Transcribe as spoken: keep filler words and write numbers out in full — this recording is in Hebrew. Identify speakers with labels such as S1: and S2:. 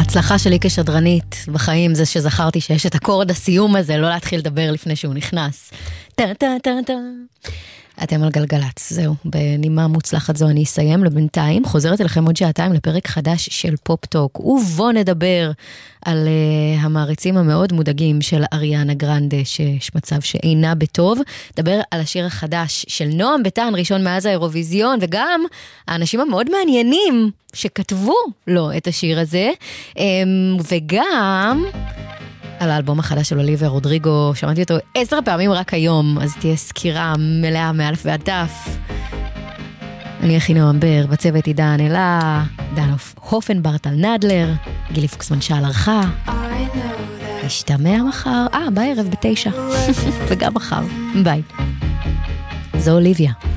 S1: ההצלחה שלי כשדרנית בחיים זה שזכרתי שיש את אקורד הסיום הזה, לא להתחיל לדבר לפני שהוא נכנס. טה טה טה טה. אתם על גלגלץ, זהו, בנימה מוצלחת זו אני אסיים. לבינתיים חוזרת אליכם עוד שעתיים לפרק חדש של פופ-טוק, ובוא נדבר על uh, המעריצים המאוד מודאגים של אריאנה גרנדה, שיש מצב שאינה בטוב. נדבר על השיר החדש של נועם ביטן, ראשון מאז האירוויזיון, וגם האנשים המאוד מעניינים שכתבו לו את השיר הזה, um, וגם על האלבום החדש של אוליביה רודריגו, שמעתי אותו עשר פעמים רק היום, אז תהיה סקירה מלאה מאלף ועד תף. אני אחינועם אמבר, בצוות עידן אלה, דן הופנברטל נדלר, גילי פוקסמן שעל ערכה. נשתמע מחר, אה, בערב בתשע, וגם מחר, ביי. זו אוליביה.